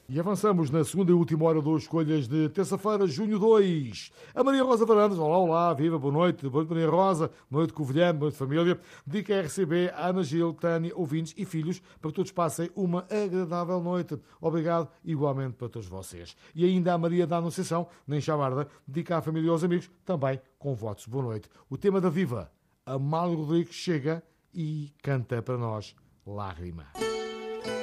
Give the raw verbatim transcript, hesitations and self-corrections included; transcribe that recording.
E avançamos na segunda e última hora do Escolhas de terça-feira, junho dois. A Maria Rosa Varandas, olá, olá, viva, boa noite, boa noite Maria Rosa, boa noite Covilhã, boa noite família. Dedica a R C B, Ana Gil, Tânia, ouvintes e filhos, para que todos passem uma agradável noite. Obrigado, igualmente para todos vocês. E ainda a Maria da Anunciação, nem chamarda, dedica à família e aos amigos, também com votos. Boa noite. O tema da Viva, Amália Rodrigues chega e canta para nós Lágrima.